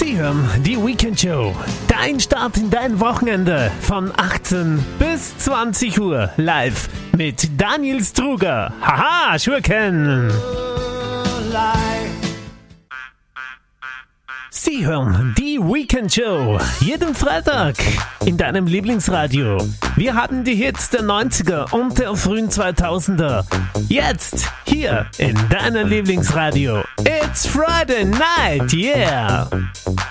Sie hören die Weekend Show. Dein Start in dein Wochenende von 18 bis 20 Uhr live mit Daniel Struger. Haha, Schurken! Sie hören die Weekend Show jeden Freitag in deinem Lieblingsradio. Wir haben die Hits der 90er und der frühen 2000er. Jetzt hier in deinem Lieblingsradio. It's Friday night, yeah!